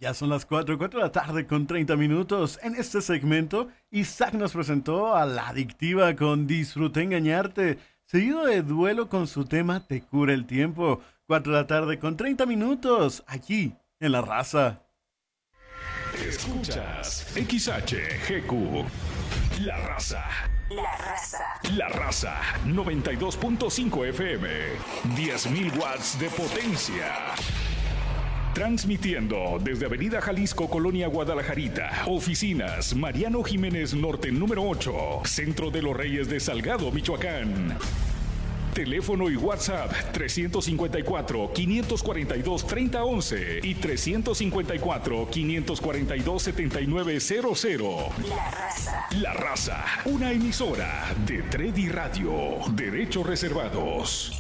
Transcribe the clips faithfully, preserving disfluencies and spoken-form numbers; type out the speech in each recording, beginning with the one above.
Ya son las cuatro, cuatro de la tarde con treinta minutos. En este segmento, Isaac nos presentó a La Adictiva con Disfruté Engañarte, seguido de Duelo con su tema Te cura el tiempo. Cuatro de la tarde con treinta minutos, aquí en La Raza. Escuchas X H G Q, La Raza. La Raza. La Raza, noventa y dos punto cinco F M, diez mil watts de potencia. Transmitiendo desde Avenida Jalisco, Colonia Guadalajarita. Oficinas Mariano Jiménez Norte número ocho, Centro de los Reyes de Salgado, Michoacán. Teléfono y WhatsApp trescientos cincuenta y cuatro, quinientos cuarenta y dos, treinta once y trescientos cincuenta y cuatro, quinientos cuarenta y dos, setenta y nueve cero cero. La Raza. La Raza, una emisora de Tredi Radio. Derechos reservados.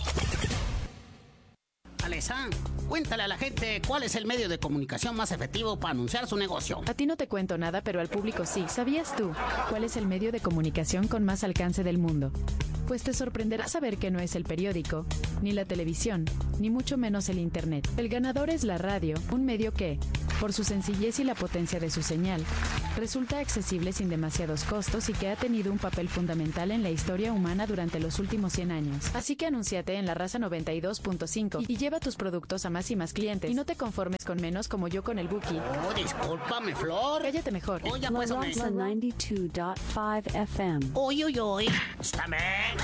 Alesa, cuéntale a la gente cuál es el medio de comunicación más efectivo para anunciar su negocio. A ti no te cuento nada, pero al público sí. ¿Sabías tú cuál es el medio de comunicación con más alcance del mundo? Pues te sorprenderá saber que no es el periódico, ni la televisión, ni mucho menos el internet. El ganador es la radio, un medio que, por su sencillez y la potencia de su señal, resulta accesible sin demasiados costos y que ha tenido un papel fundamental en la historia humana durante los últimos cien años. Así que anúnciate en La Raza noventa y dos punto cinco y lleva tus productos a más y más clientes. Y no te conformes con menos como yo con el Buki. Oh, discúlpame, Flor. Cállate mejor. Oye, La pues, hombre. Raza noventa y dos punto cinco F M. Uy, uy, uy. Escúchame.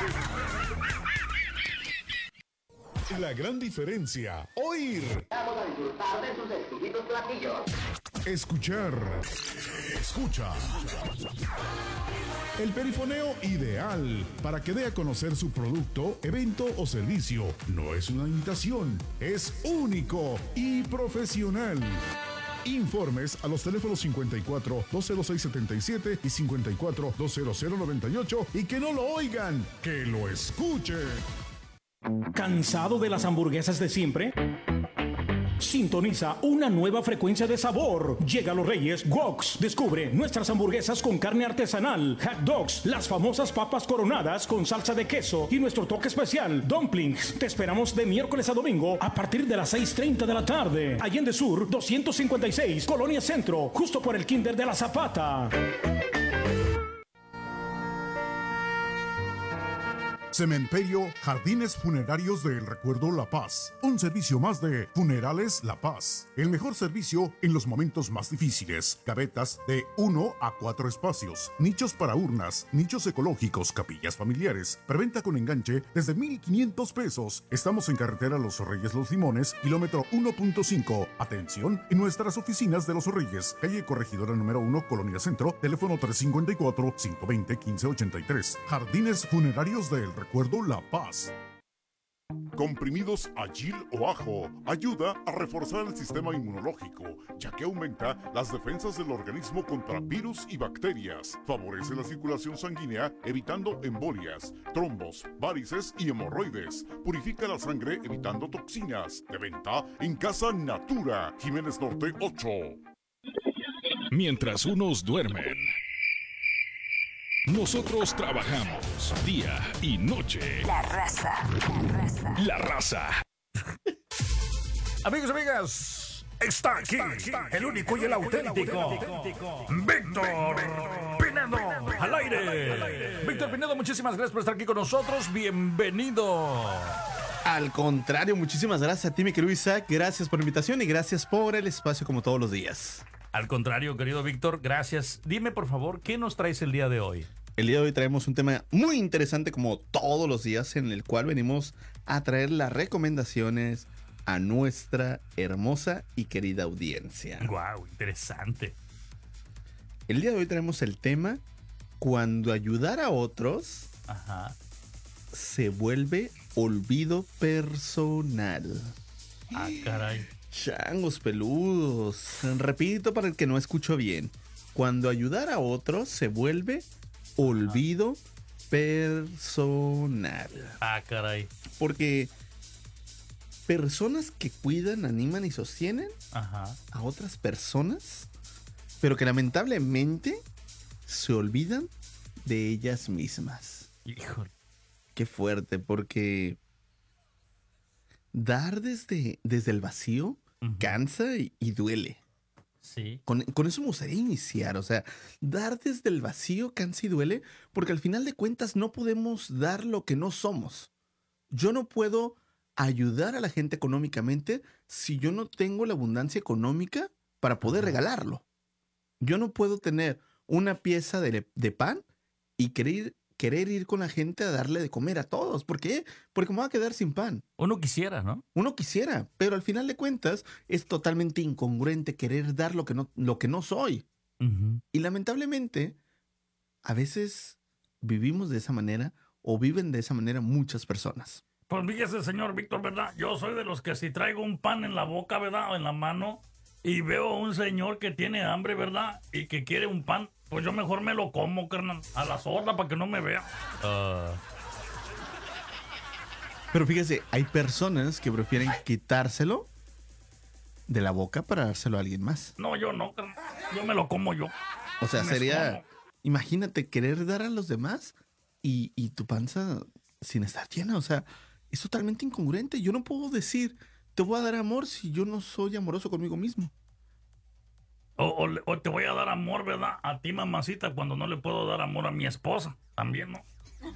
La gran diferencia. Oír. Vamos a disfrutar de sus exquisitos platillos. Escuchar. Escucha. El perifoneo ideal para que dé a conocer su producto, evento o servicio. No es una imitación, es único y profesional. Informes a los teléfonos cincuenta y cuatro, dos cero seis, setenta y siete y cincuenta y cuatro, dos cero cero, noventa y ocho y que no lo oigan, que lo escuchen. ¿Cansado de las hamburguesas de siempre? Sintoniza una nueva frecuencia de sabor. Llega a Los Reyes Woks. Descubre nuestras hamburguesas con carne artesanal, hot dogs, las famosas papas coronadas con salsa de queso y nuestro toque especial, dumplings. Te esperamos de miércoles a domingo a partir de las seis treinta de la tarde. Allende Sur, doscientos cincuenta y seis, Colonia Centro, justo por el Kinder de la Zapata. Cementerio Jardines Funerarios del Recuerdo La Paz. Un servicio más de Funerales La Paz. El mejor servicio en los momentos más difíciles. Gavetas de uno a cuatro espacios. Nichos para urnas. Nichos ecológicos. Capillas familiares. Preventa con enganche desde mil quinientos pesos. Estamos en carretera Los Reyes Los Limones, kilómetro uno punto cinco. Atención en nuestras oficinas de Los Reyes. Calle Corregidora número uno, Colonia Centro. Teléfono tres cincuenta y cuatro, cinco veinte, quince ochenta y tres. Jardines Funerarios del Recuerdo La Paz. Comprimidos Agil o Ajo ayuda a reforzar el sistema inmunológico, ya que aumenta las defensas del organismo contra virus y bacterias. Favorece la circulación sanguínea, evitando embolias, trombos, varices y hemorroides. Purifica la sangre, evitando toxinas. De venta en Casa Natura, Jiménez Norte ocho. Mientras unos duermen, nosotros trabajamos día y noche. La Raza. La Raza. La Raza. Amigos, amigas, está aquí, el único y el auténtico Víctor Pinedo al aire. Víctor Pinedo, muchísimas gracias por estar aquí con nosotros. Bienvenido. Al contrario, muchísimas gracias a ti, mi querido Isaac. Gracias por la invitación y gracias por el espacio como todos los días. Al contrario, querido Víctor, gracias. Dime, por favor, ¿qué nos traes el día de hoy? El día de hoy traemos un tema muy interesante como todos los días, en el cual venimos a traer las recomendaciones a nuestra hermosa y querida audiencia. Guau, interesante. El día de hoy traemos el tema cuando ayudar a otros Ajá. se vuelve olvido personal. Ah, caray. Changos peludos. Repito para el que no escuchó bien. Cuando ayudar a otros se vuelve olvido personal. Ah, caray. Porque personas que cuidan, animan y sostienen Ajá. a otras personas, pero que lamentablemente se olvidan de ellas mismas. Híjole. Qué fuerte, porque dar desde, desde el vacío uh-huh. cansa y, y duele. Sí. Con, con eso me gustaría iniciar, o sea, dar desde el vacío cansa y duele, porque al final de cuentas no podemos dar lo que no somos. Yo no puedo ayudar a la gente económicamente si yo no tengo la abundancia económica para poder regalarlo. Yo no puedo tener una pieza de, de pan y querer, querer ir con la gente a darle de comer a todos. ¿Por qué? Porque me voy a quedar sin pan. Uno quisiera, ¿no? Uno quisiera, pero al final de cuentas es totalmente incongruente querer dar lo que no, lo que no soy. Uh-huh. Y lamentablemente, a veces vivimos de esa manera o viven de esa manera muchas personas. Pues fíjese, señor Víctor, ¿verdad? Yo soy de los que si traigo un pan en la boca, ¿verdad? O en la mano, y veo a un señor que tiene hambre, ¿verdad? Y que quiere un pan, pues yo mejor me lo como, carnal, a la sorda para que no me vea. Uh... Pero fíjese, hay personas que prefieren quitárselo de la boca para dárselo a alguien más. No, yo no, carnal. Yo me lo como yo. O sea, Me sería, escondo. imagínate querer dar a los demás y, y tu panza sin estar llena. O sea, es totalmente incongruente. Yo no puedo decir, te voy a dar amor si yo no soy amoroso conmigo mismo. O, o, o te voy a dar amor, ¿verdad? A ti, mamacita, cuando no le puedo dar amor a mi esposa. También, ¿no?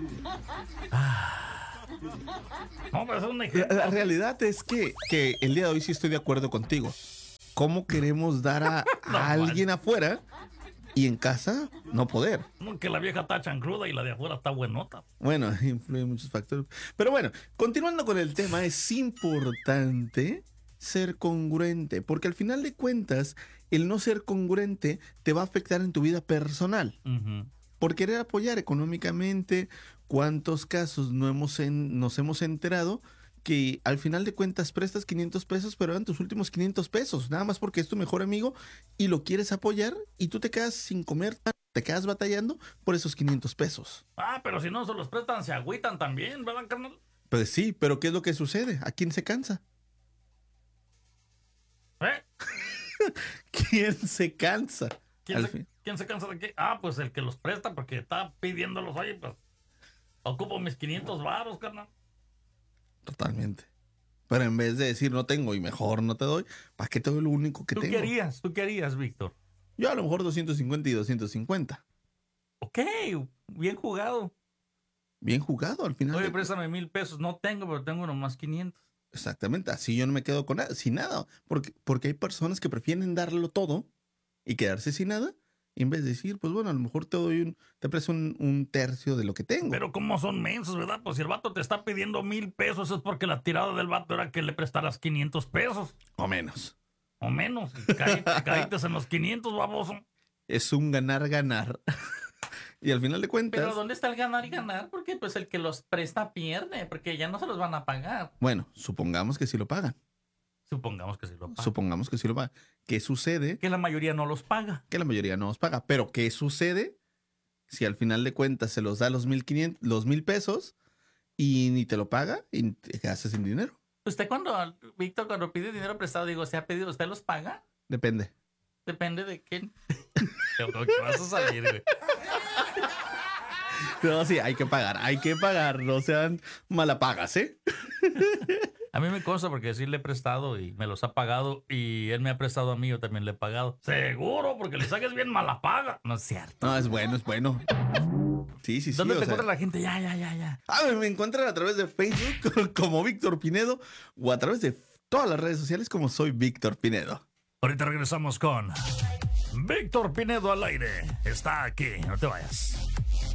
No, pero es un ejemplo. La, la realidad es que, que el día de hoy sí estoy de acuerdo contigo. ¿Cómo queremos dar a, No, a alguien afuera y en casa no poder? No, que la vieja está chancruda y la de afuera está buenota. Bueno, influyen muchos factores. Pero bueno, continuando con el tema, es importante ser congruente, porque al final de cuentas, el no ser congruente te va a afectar en tu vida personal. Uh-huh. Por querer apoyar económicamente, ¿cuántos casos no hemos en- nos hemos enterado que al final de cuentas prestas quinientos pesos, pero eran tus últimos quinientos pesos, nada más porque es tu mejor amigo y lo quieres apoyar y tú te quedas sin comer, te quedas batallando por esos quinientos pesos? Ah, pero si no se los prestan, se agüitan también, ¿verdad, carnal? Pues sí, pero ¿qué es lo que sucede? ¿A quién se cansa? ¿Eh? ¿Quién se cansa? ¿Quién Al se, fin. ¿Quién se cansa de qué? Ah, pues el que los presta porque está pidiéndolos. Oye, pues ocupo mis quinientos varos, carnal. Totalmente. Pero en vez de decir no tengo y mejor no te doy, ¿para qué te doy lo único que ¿Tú tengo? qué harías? ¿Tú qué harías, Víctor? Yo a lo mejor doscientos cincuenta y doscientos cincuenta. Ok, bien jugado. Bien jugado al final. Oye, de- préstame mil pesos. No tengo, pero tengo nomás quinientos. Exactamente, así yo no me quedo con nada, sin nada. Porque, porque hay personas que prefieren darlo todo y quedarse sin nada. Y en vez de decir, pues bueno, a lo mejor te doy un, te presto un, un tercio de lo que tengo. Pero como son mensos, ¿verdad? Pues si el vato te está pidiendo mil pesos es porque la tirada del vato era que le prestaras quinientos pesos. O menos. O menos. Cállate, cállate en los quinientos, baboso. Es un ganar-ganar. Y al final de cuentas, Pero ¿dónde está el ganar y ganar? Porque pues el que los presta pierde, porque ya no se los van a pagar. bueno, supongamos que sí lo pagan. Supongamos que sí lo pagan. Supongamos que sí lo pagan. ¿Qué sucede? Que la mayoría no los paga. Que la mayoría no los paga. Pero ¿qué sucede si al final de cuentas se los da los mil quinientos, los mil pesos y ni te lo paga y te quedas sin dinero? Usted cuando, Víctor, cuando pide dinero prestado, digo, ¿se ha pedido? ¿Usted los paga? Depende. Depende de quién. ¿Qué vas a salir, güey? No, sí, hay que pagar, hay que pagar, no sean malapagas, ¿eh? A mí me consta porque sí le he prestado y me los ha pagado y él me ha prestado a mí, yo también le he pagado. Seguro, porque le saques bien mala paga. No es cierto. No, es bueno, es bueno. Sí, sí, sí. ¿Dónde o te sea- encuentra la gente? Ya, ya, ya, ya. Ah, me encuentran a través de Facebook como Víctor Pinedo o a través de todas las redes sociales como soy Víctor Pinedo. Ahorita regresamos con Víctor Pinedo al aire. Está aquí, no te vayas.